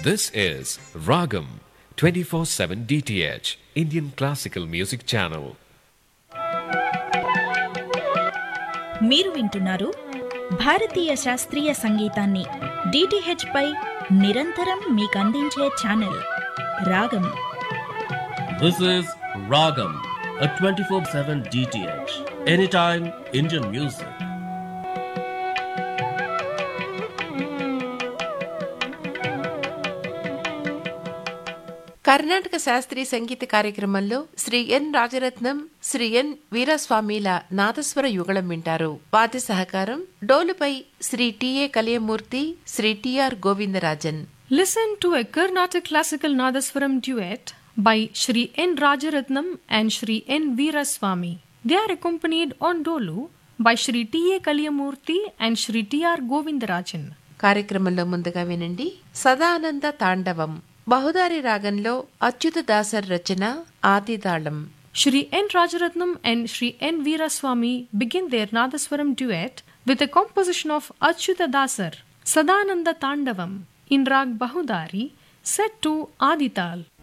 This is Ragam 24/7 DTH Indian Classical Music Channel. మీరు వింటున్నారు భారతీయ శాస్త్రీయ సంగీతాన్ని DTH పై నిరంతరం మీకందించే ఛానల్ రాగం. This is Ragam, a 24/7 DTH, anytime Indian music. Karnataka శాస్త్రీయ సంగీత కార్యక్రమంలో శ్రీ ఎన్ రాజరత్నం, శ్రీ ఎన్ వీరస్వామిల నాదస్వర యుగళం వింటారు. వాద్య సహకారం డోలుపై Shri TA Kaliyamurthy, Shri TR Govindarajan. Listen to a Carnatic classical Nadaswaram duet by Shri N. Rajaratnam and Shri N. Veeraswamy. They are accompanied on Dolu by Shri T.A. Kaliyamurthy and Shri T.R. Govindarajan. కార్యక్రమంలో ముందుగా వినండి సదానంద తాండవం. బహుదారి రాగంలో అచ్యుత దాసర్ రచన ఆదితాళం. Shri N. Rajaratnam and Shri N. Veeraswamy begin their Nadaswaram duet with a composition of Achyuta Dasar, Sadananda Tandavam, in Rag Bahudari, set to Adital.